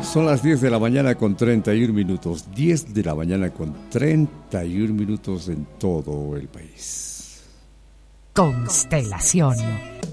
Son las 10 de la mañana con 31 minutos. 10 de la mañana con 31 minutos en todo el país. Constelación